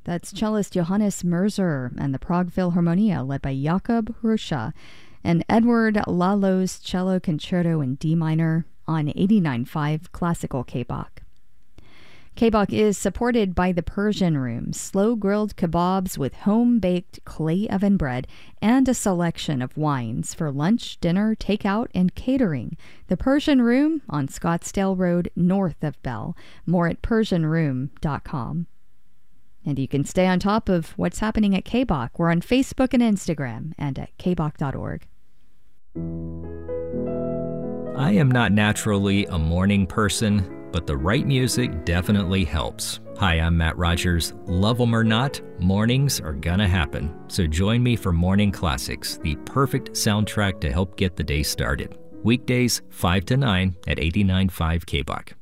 That's cellist Johannes Merzer and the Prague Philharmonia led by Jakub Hruša, and Edward Lalo's Cello Concerto in D minor on 89.5 Classical KBOK. KBOK is supported by the Persian Room, slow-grilled kebabs with home-baked clay oven bread and a selection of wines for lunch, dinner, takeout, and catering. The Persian Room on Scottsdale Road, north of Bell. More at PersianRoom.com. And you can stay on top of what's happening at KBOK. We're on Facebook and Instagram and at kbok.org. I am not naturally a morning person, but the right music definitely helps. Hi, I'm Matt Rogers. Love 'em or not, mornings are gonna happen. So join me for Morning Classics, the perfect soundtrack to help get the day started. Weekdays 5 to 9 at 89.5 KBOK.